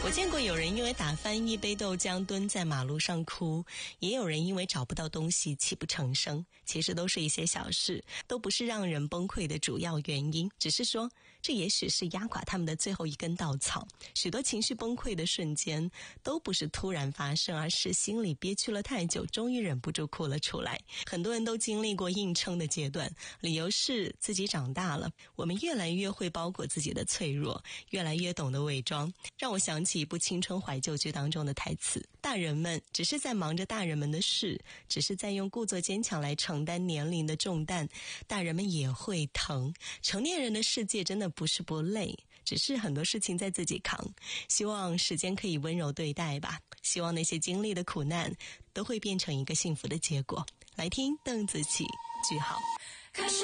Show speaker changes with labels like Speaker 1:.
Speaker 1: 我见过有人因为打翻一杯豆浆蹲在马路上哭，也有人因为找不到东西泣不成声。其实都是一些小事，都不是让人崩溃的主要原因，只是说这也许是压垮他们的最后一根稻草。许多情绪崩溃的瞬间都不是突然发生，而是心里憋屈了太久，终于忍不住哭了出来。很多人都经历过硬撑的阶段，理由是自己长大了，我们越来越会包裹自己的脆弱，越来越懂得伪装。让我想起一部青春怀旧剧当中的台词，大人们只是在忙着大人们的事，只是在用故作坚强来承担年龄的重担，大人们也会疼。成年人的世界真的不是不累，只是很多事情在自己扛。希望时间可以温柔对待吧，希望那些经历的苦难都会变成一个幸福的结果。来听邓紫棋句号。